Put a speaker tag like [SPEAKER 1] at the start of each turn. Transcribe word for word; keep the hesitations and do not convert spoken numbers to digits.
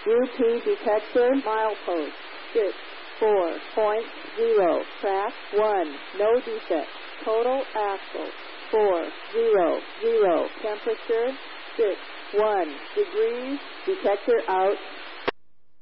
[SPEAKER 1] U P detector milepost six four point zero. Track one. No defect. Total axle four zero zero. Temperature six one degrees. Detector out.